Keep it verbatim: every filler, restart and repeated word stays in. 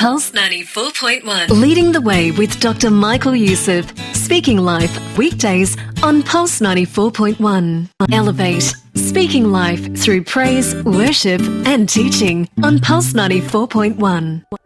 Pulse ninety-four point one. Leading the way with Doctor Michael Youssef. Speaking Life, weekdays on Pulse ninety-four point one. Elevate. Speaking Life through praise, worship and teaching on Pulse ninety-four point one.